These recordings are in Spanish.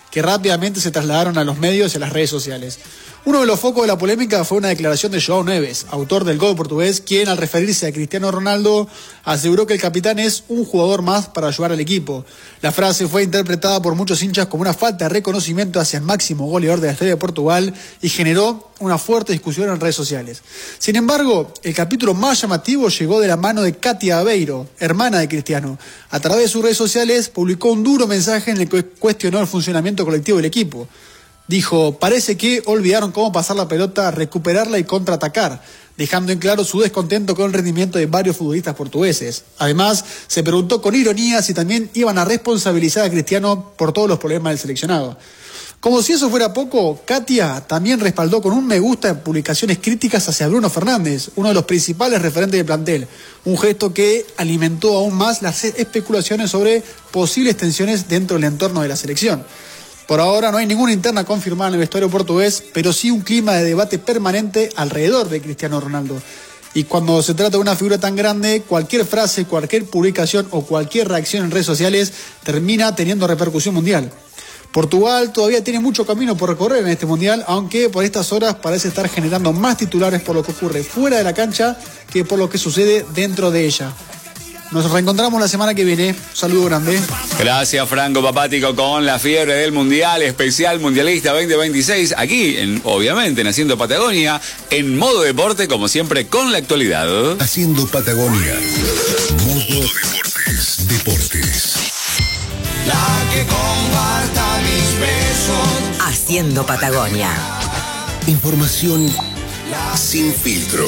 que rápidamente se trasladaron a los medios y a las redes sociales. Uno de los focos de la polémica fue una declaración de João Neves, autor del gol portugués, quien al referirse a Cristiano Ronaldo aseguró que el capitán es un jugador más para ayudar al equipo. La frase fue interpretada por muchos hinchas como una falta de reconocimiento hacia el máximo goleador de la historia de Portugal y generó una fuerte discusión en redes sociales. Sin embargo, el capítulo más llamativo llegó de la mano de Katia Aveiro, hermana de Cristiano. A través de sus redes sociales publicó un duro mensaje en el que cuestionó el funcionamiento colectivo del equipo. Dijo, parece que olvidaron cómo pasar la pelota, recuperarla y contraatacar, dejando en claro su descontento con el rendimiento de varios futbolistas portugueses. Además, se preguntó con ironía si también iban a responsabilizar a Cristiano por todos los problemas del seleccionado. Como si eso fuera poco, Katia también respaldó con un me gusta publicaciones críticas hacia Bruno Fernández, uno de los principales referentes del plantel, un gesto que alimentó aún más las especulaciones sobre posibles tensiones dentro del entorno de la selección. Por ahora no hay ninguna interna confirmada en el vestuario portugués, pero sí un clima de debate permanente alrededor de Cristiano Ronaldo. Y cuando se trata de una figura tan grande, cualquier frase, cualquier publicación o cualquier reacción en redes sociales termina teniendo repercusión mundial. Portugal todavía tiene mucho camino por recorrer en este mundial, aunque por estas horas parece estar generando más titulares por lo que ocurre fuera de la cancha que por lo que sucede dentro de ella. Nos reencontramos la semana que viene. Un saludo grande. Gracias, Franco Papático, con la fiebre del Mundial, especial Mundialista 2026, aquí, obviamente, en Haciendo Patagonia, en modo deporte, como siempre, con la actualidad. Haciendo Patagonia. Modo Deportes. La que comparta mis besos. Haciendo Patagonia. Información sin filtro.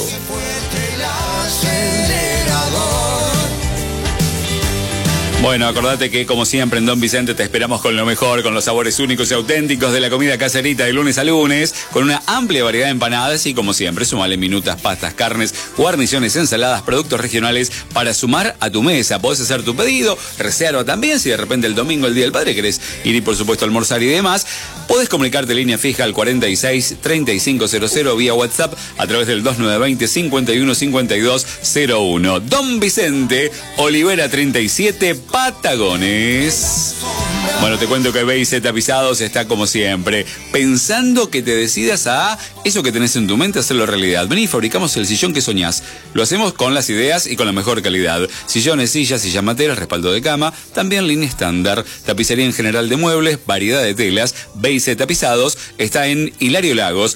Bueno, acordate que como siempre en Don Vicente te esperamos con lo mejor, con los sabores únicos y auténticos de la comida caserita de lunes a lunes, con una amplia variedad de empanadas y como siempre sumale minutas, pastas, carnes, guarniciones, ensaladas, productos regionales para sumar a tu mesa. Podés hacer tu pedido, reserva también, si de repente el domingo, el Día del Padre, querés ir y por supuesto almorzar y demás, podés comunicarte línea fija al 46 3500 vía WhatsApp a través del 2920 51 52 01. Don Vicente, Olivera 37, Patagones. Bueno, te cuento que BIZ Tapizados está como siempre, pensando que te decidas a eso que tenés en tu mente, hacerlo realidad. Vení y fabricamos el sillón que soñás. Lo hacemos con las ideas y con la mejor calidad. Sillones, sillas, sillas materas, respaldo de cama, también línea estándar, tapicería en general de muebles, variedad de telas. BIZ Tapizados está en Hilario Lagos,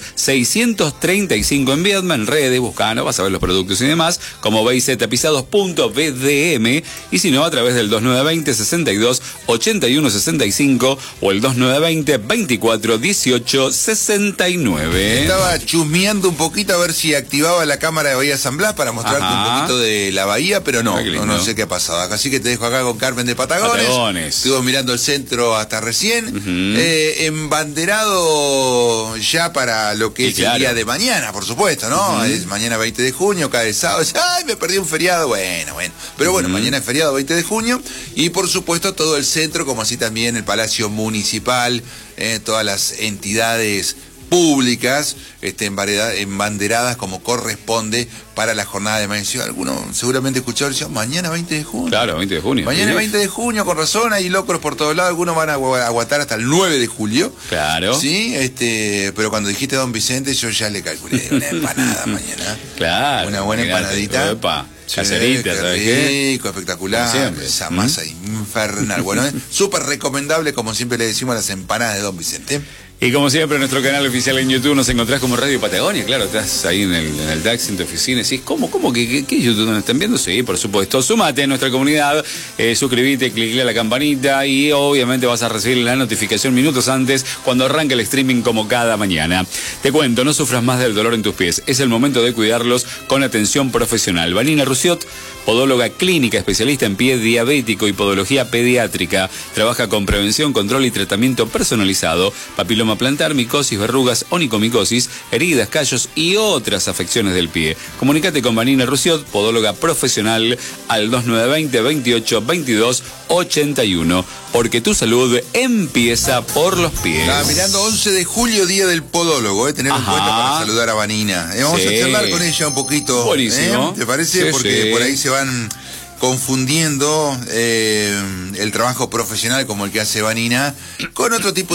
635 en Viedma, en redes, buscano, vas a ver los productos y demás, como biztapizados.bdm, y si no, a través del 2920 62 81 65 o el 2920 24 18 69. Estaba chusmeando un poquito a ver si activaba la cámara de Bahía San Blas para mostrarte un poquito de la bahía, pero no sé qué ha pasado. Así que te dejo acá con Carmen de Patagones. Estuvo mirando el centro hasta recién. Embanderado ya para lo que es el día de mañana, por supuesto, ¿no? Es mañana 20 de junio, cae sábado. ¡Ay, me perdí un feriado! Bueno. Pero bueno, mañana es feriado 20 de junio. Y por supuesto todo el centro, como así también el Palacio Municipal, todas las entidades públicas embanderadas como corresponde para la jornada de mañana. Alguno seguramente escuchó, mañana 20 de junio. Claro, 20 de junio. Mañana 20 de junio, con razón, hay locros por todos lados, algunos van a aguantar hasta el 9 de julio. Claro. Sí, pero cuando dijiste Don Vicente, yo ya le calculé una empanada mañana. Claro. Una buena empanadita. Epa. Caserita, ¿sabes qué? Rico, espectacular. Esa masa infernal. Bueno, súper recomendable, como siempre le decimos, las empanadas de Don Vicente. Y como siempre, en nuestro canal oficial en YouTube nos encontrás como Radio Patagonia. Claro, estás ahí en el taxi, en tu oficina, y decís, ¿cómo? ¿Qué YouTube nos están viendo? Sí, por supuesto. Sumate a nuestra comunidad, suscribite, cliquea la campanita y obviamente vas a recibir la notificación minutos antes cuando arranque el streaming como cada mañana. Te cuento, no sufras más del dolor en tus pies. Es el momento de cuidarlos con atención profesional. Vanina Rusiot, podóloga clínica, especialista en pie diabético y podología pediátrica. Trabaja con prevención, control y tratamiento personalizado. Papiloma plantar, micosis, verrugas, onicomicosis, heridas, callos y otras afecciones del pie. Comunícate con Vanina Rusiot, podóloga profesional, al 2920 28 22 81, porque tu salud empieza por los pies. Estaba mirando 11 de julio, día del podólogo, tener en cuenta para saludar a Vanina. Vamos a charlar con ella un poquito. Buenísimo. ¿Te parece? Porque por ahí se van confundiendo el trabajo profesional como el que hace Vanina con otro tipo